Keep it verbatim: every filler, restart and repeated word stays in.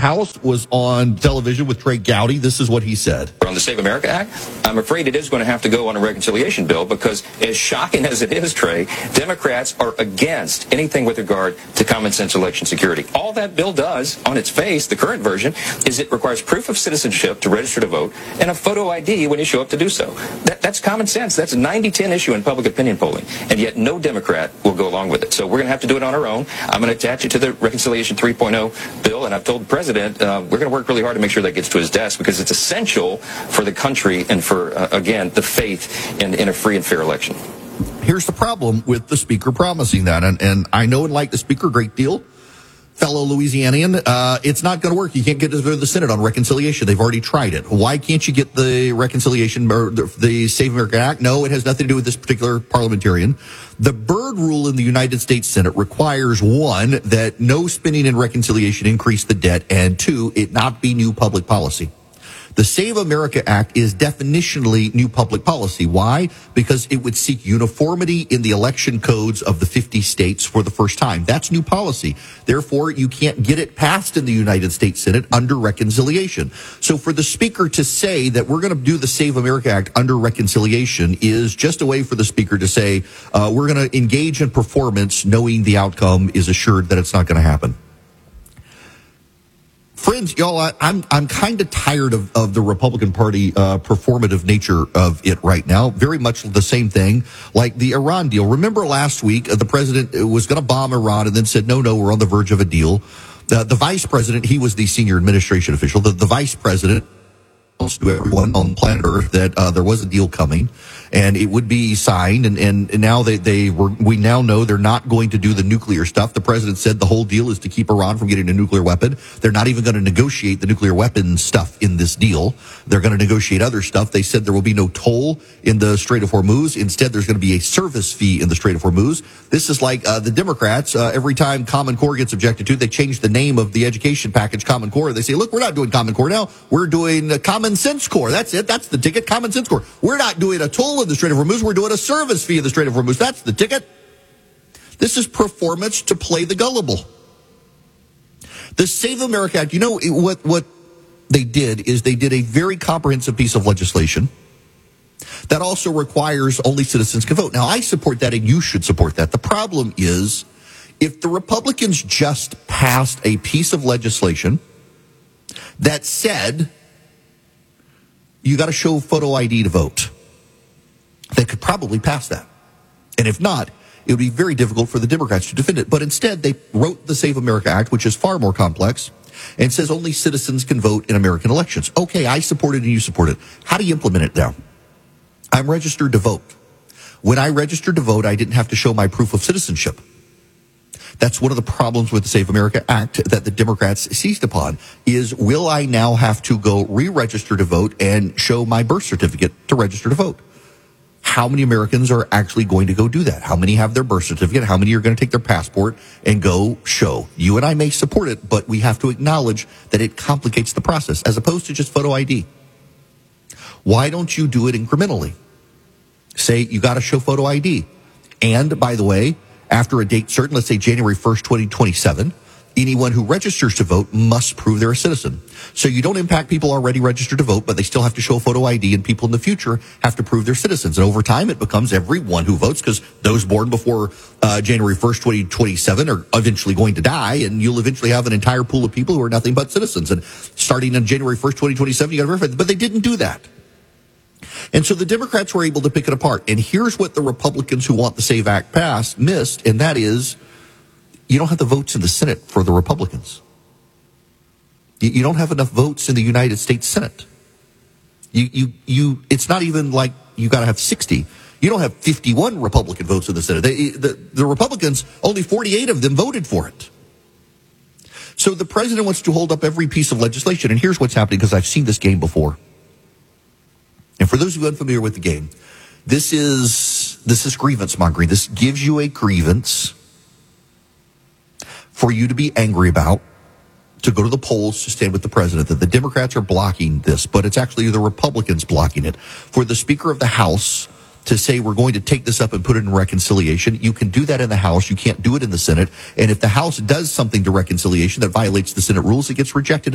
House was on television with Trey Gowdy. This is what he said. On the Save America Act, I'm afraid it is going to have to go on a reconciliation bill because, as shocking as it is, Trey, Democrats are against anything with regard to common sense election security. All that bill does, on its face, the current version, is it requires proof of citizenship to register to vote and a photo I D when you show up to do so. That, that's common sense. That's a ninety ten issue in public opinion polling, and yet no Democrat will go along with it. So we're going to have to do it on our own. I'm going to attach it to the Reconciliation three point oh bill, and I've told the president uh, we're going to work really hard to make sure that gets to his desk because it's essential for the country and for, uh, again, the faith in, in a free and fair election. Here's the problem with the speaker promising that, and, and I know and like the speaker a great deal. Fellow Louisianian, uh, it's not going to work. You can't get to the Senate on reconciliation. They've already tried it. Why can't you get the reconciliation or the, the Save America Act? No, it has nothing to do with this particular parliamentarian. The Byrd rule in the United States Senate requires, one, that no spending in reconciliation increase the debt, and two, it not be new public policy. The Save America Act is definitionally new public policy. Why? Because it would seek uniformity in the election codes of the fifty states for the first time. That's new policy. Therefore, you can't get it passed in the United States Senate under reconciliation. So for the speaker to say that we're going to do the Save America Act under reconciliation is just a way for the speaker to say, uh, we're going to engage in performance knowing the outcome is assured that it's not going to happen. Friends, y'all, I, I'm I'm kind of tired of, of the Republican Party uh, performative nature of it right now. Very much the same thing, like the Iran deal. Remember last week, uh, the president was going to bomb Iran and then said, no, no, we're on the verge of a deal. Uh, the vice president, he was the senior administration official. The, the vice president announced to everyone on planet Earth that uh, there was a deal coming and it would be signed. And, and, and now they, they were, we now know they're not going to do the nuclear stuff. The president said the whole deal is to keep Iran from getting a nuclear weapon. They're not even going to negotiate the nuclear weapon stuff in this deal. They're going to negotiate other stuff. They said there will be no toll in the Strait of Hormuz. Instead, there's going to be a service fee in the Strait of Hormuz. This is like uh, the Democrats. Uh, every time Common Core gets objected to, they change the name of the education package, Common Core. They say, look, we're not doing Common Core now. We're doing uh, Common Sense Core. That's it. That's the ticket. Common Sense Core. We're not doing a toll in the Strait of Hormuz. We're doing a service fee in the Strait of Hormuz. That's the ticket. This is performance to play the gullible. The Save America Act, you know what, what they did is they did a very comprehensive piece of legislation that also requires only citizens can vote. Now, I support that and you should support that. The problem is if the Republicans just passed a piece of legislation that said you got to show photo I D to vote, they could probably pass that. And if not, it would be very difficult for the Democrats to defend it. But instead, they wrote the Save America Act, which is far more complex, and says only citizens can vote in American elections. Okay, I support it and you support it. How do you implement it now? I'm registered to vote. When I registered to vote, I didn't have to show my proof of citizenship. That's one of the problems with the Save America Act that the Democrats seized upon is, will I now have to go re-register to vote and show my birth certificate to register to vote? How many Americans are actually going to go do that? How many have their birth certificate? How many are going to take their passport and go show? You and I may support it, but we have to acknowledge that it complicates the process as opposed to just photo I D. Why don't you do it incrementally? Say you got to show photo I D. And by the way, after a date certain, let's say January first, twenty twenty-seven, anyone who registers to vote must prove they're a citizen. So you don't impact people already registered to vote, but they still have to show photo I D, and people in the future have to prove they're citizens. And over time, it becomes everyone who votes, because those born before uh, January first, twenty twenty-seven are eventually going to die, and you'll eventually have an entire pool of people who are nothing but citizens. And starting on January first, twenty twenty-seven, you got to verify. But they didn't do that. And so the Democrats were able to pick it apart. And here's what the Republicans who want the SAVE Act passed missed, and that is, you don't have the votes in the Senate for the Republicans. You don't have enough votes in the United States Senate. You, you, you, it's not even like you got to have sixty. You don't have fifty-one Republican votes in the Senate. They, the, the Republicans, only forty-eight of them voted for it. So the president wants to hold up every piece of legislation. And here's what's happening, because I've seen this game before. And for those of you unfamiliar with the game, this is, this is grievance mongering. This gives you a grievance for you to be angry about, to go to the polls to stand with the president, that the Democrats are blocking this, but it's actually the Republicans blocking it. For the Speaker of the House to say we're going to take this up and put it in reconciliation, you can do that in the House. You can't do it in the Senate. And if the House does something to reconciliation that violates the Senate rules, it gets rejected